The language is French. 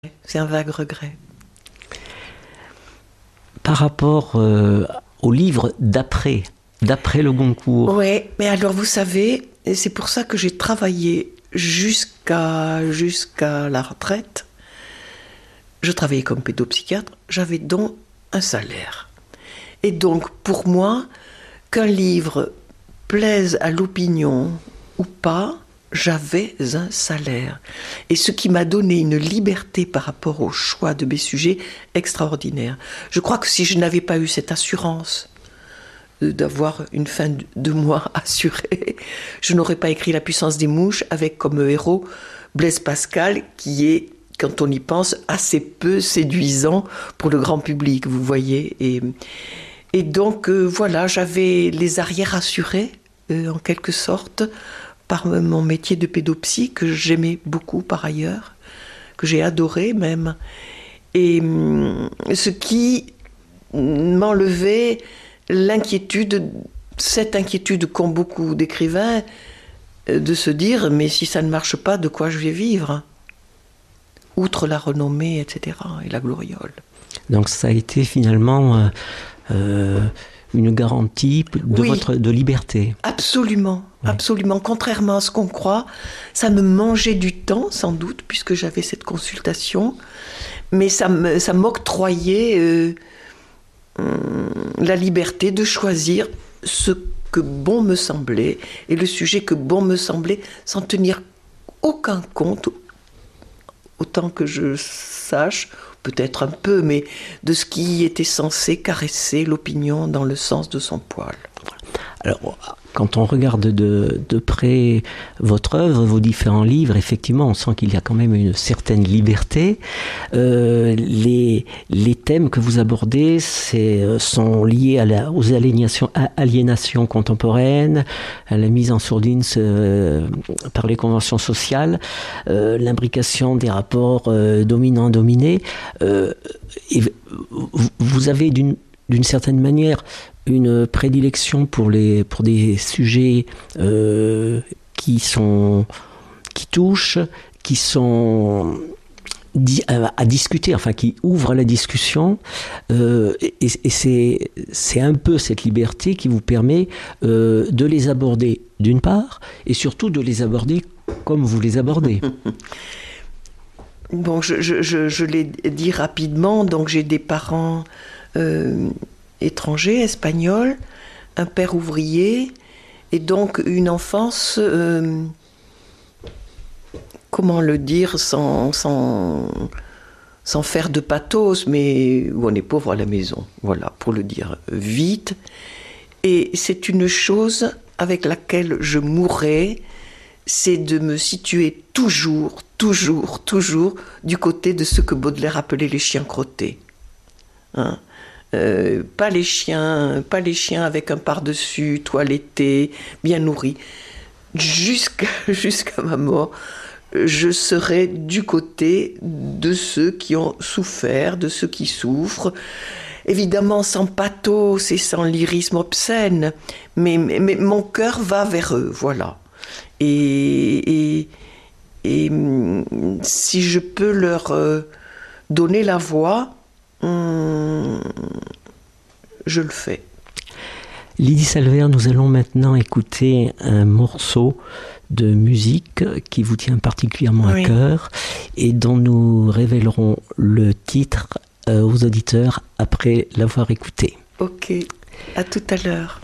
C'est un vague regret. Par rapport au livre d'après le Goncourt. Oui, mais alors vous savez, et c'est pour ça que j'ai travaillé jusqu'à la retraite. Je travaillais comme pédopsychiatre, j'avais donc un salaire. Et donc pour moi, qu'un livre plaise à l'opinion ou pas, j'avais un salaire. Et ce qui m'a donné une liberté par rapport au choix de mes sujets extraordinaire. Je crois que si je n'avais pas eu cette assurance d'avoir une fin de mois assurée, je n'aurais pas écrit La puissance des mouches avec comme héros Blaise Pascal, qui est, quand on y pense, assez peu séduisant pour le grand public, vous voyez. Et donc, voilà, j'avais les arrières assurés, en quelque sorte, par mon métier de pédopsie, que j'aimais beaucoup par ailleurs, que j'ai adoré même. Et ce qui m'enlevait l'inquiétude, cette inquiétude qu'ont beaucoup d'écrivains, de se dire, mais si ça ne marche pas, de quoi je vais vivre ? Outre la renommée, etc., et la gloriole. Donc ça a été finalement une garantie de liberté. Absolument, oui. Absolument. Contrairement à ce qu'on croit, ça me mangeait du temps, sans doute, puisque j'avais cette consultation, mais ça m'octroyait la liberté de choisir ce que bon me semblait, et le sujet que bon me semblait, sans tenir aucun compte, autant que je sache, peut-être un peu, mais de ce qui était censé caresser l'opinion dans le sens de son poil. Alors, quand on regarde de près votre œuvre, vos différents livres, effectivement, on sent qu'il y a quand même une certaine liberté. Les thèmes que vous abordez sont liés aux aliénations contemporaines, à la mise en sourdine par les conventions sociales, l'imbrication des rapports dominant-dominé. Et vous avez d'une certaine manière une prédilection pour des sujets qui touchent, qui sont à discuter, enfin qui ouvrent la discussion, et c'est un peu cette liberté qui vous permet de les aborder d'une part, et surtout de les aborder comme vous les abordez. Bon, je l'ai dit rapidement, donc j'ai des parents étranger, espagnol, un père ouvrier, et donc une enfance, comment le dire, sans faire de pathos, mais où on est pauvre à la maison, voilà, pour le dire vite. Et c'est une chose avec laquelle je mourrais, c'est de me situer toujours du côté de ce que Baudelaire appelait les chiens crottés. Hein ? Pas les chiens avec un par-dessus toiletté, bien nourri. Jusqu'à ma mort, je serai du côté de ceux qui ont souffert, de ceux qui souffrent. Évidemment, sans pathos et sans lyrisme obscène, mais mon cœur va vers eux, voilà. Et si je peux leur donner la voix, je le fais. Lydie Salvert, nous allons maintenant écouter un morceau de musique qui vous tient particulièrement à cœur et dont nous révélerons le titre aux auditeurs après l'avoir écouté. Ok, à tout à l'heure.